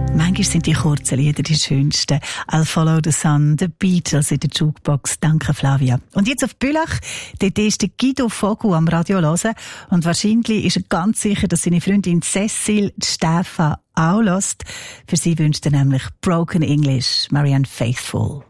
Manchmal sind die kurzen Lieder die schönsten. I'll Follow the Sun, The Beatles in der Jukebox. Danke, Flavia. Und jetzt auf Bülach. Dort ist der Guido Vogel am Radio hören. Und wahrscheinlich ist er ganz sicher, dass seine Freundin Cecil Stefan auch hört. Für sie wünscht er nämlich Broken English, Marianne Faithfull.